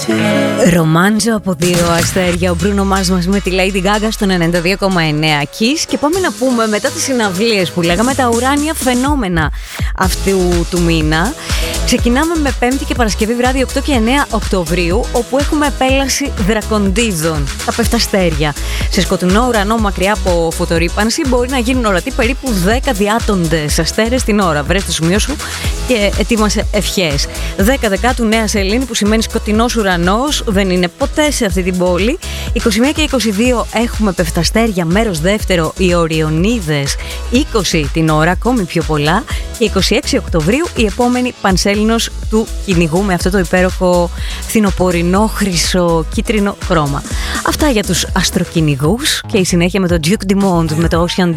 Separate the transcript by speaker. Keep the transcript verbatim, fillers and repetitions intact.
Speaker 1: Ρομάντζο από δύο αστέρια. Ο Μπρούνο Μάρς μαζί με τη Lady Gaga στον ενενήντα δύο κόμμα εννέα Kiss. Και πάμε να πούμε μετά τις συναυλίες που λέγαμε, τα ουράνια φαινόμενα αυτού του μήνα. Ξεκινάμε με Πέμπτη και Παρασκευή βράδυ οκτώ και εννέα Οκτωβρίου, όπου έχουμε επέλαση δρακοντίδων, τα πεφταστέρια. Σε σκοτεινό ουρανό μακριά από φωτορύπανση μπορεί να γίνουν ορατοί περίπου δέκα διάτοντες αστέρες την ώρα. Βρες το σημείο σου και ετοίμασε ευχές. δέκα Δεκάτου Νέα Σελήνη, που σημαίνει σκοτεινός ουρανός, δεν είναι ποτέ σε αυτή την πόλη. είκοσι μία και είκοσι δύο έχουμε πεφταστέρια, μέρος δεύτερο, οι Οριονίδες, είκοσι την ώρα, ακόμη πιο πολλά. Και είκοσι έξι Οκτωβρίου η επόμενη πανσέλινος του κυνηγού με αυτό το υπέροχο φθινοπορεινό χρυσό κίτρινο χρώμα. Αυτά για τους αστροκυνηγούς και η συνέχεια με το Duke Dumont με το Ocean